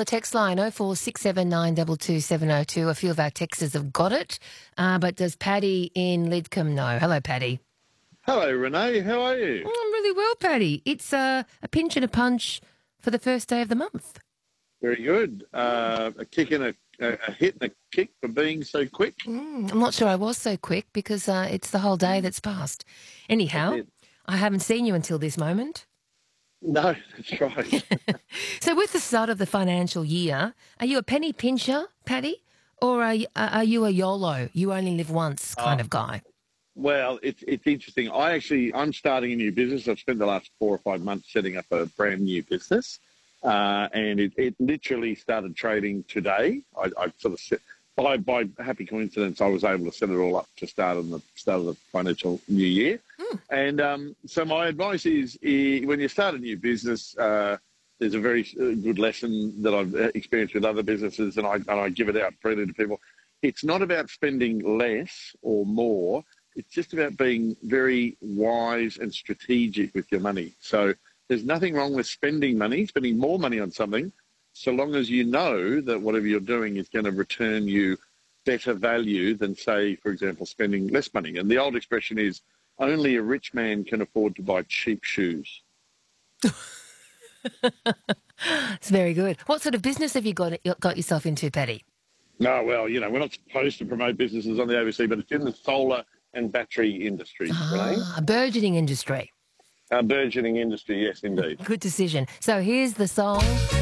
the text line 0467922702. A few of our texters have got it, but does Paddy in Lidcombe know? Hello, Paddy. Hello, Renee. How are you? I'm really well, Paddy. It's a pinch and a punch for the first day of the month. Very good. A kick and a hit and a kick for being so quick. I'm not sure I was so quick because it's the whole day that's passed. Anyhow, I haven't seen you until this moment. No, that's right. So with the start of the financial year, are you a penny pincher, Paddy, or are you a YOLO, you only live once kind of guy? Well, it's interesting. I'm starting a new business. I've spent the last 4 or 5 months setting up a brand new business, and it literally started trading today. I sort of set, by happy coincidence, I was able to set it all up to start of the financial new year. And so my advice is, when you start a new business, there's a very good lesson that I've experienced with other businesses, and I give it out freely to people. It's not about spending less or more. It's just about being very wise and strategic with your money. So there's nothing wrong with spending more money on something, so long as you know that whatever you're doing is going to return you better value than, say, for example, spending less money. And the old expression is, only a rich man can afford to buy cheap shoes. It's very good. What sort of business have you got yourself into, Paddy? No, well, we're not supposed to promote businesses on the ABC, but it's in the solar and battery industry. A burgeoning industry. A burgeoning industry, yes, indeed. Good decision. So here's the song.